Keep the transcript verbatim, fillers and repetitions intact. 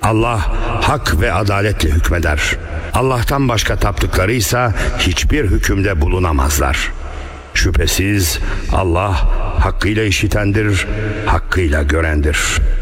Allah hak ve adaletle hükmeder. Allah'tan başka taptıklarıysa hiçbir hükümde bulunamazlar. Şüphesiz Allah hakkıyla işitendir, hakkıyla görendir.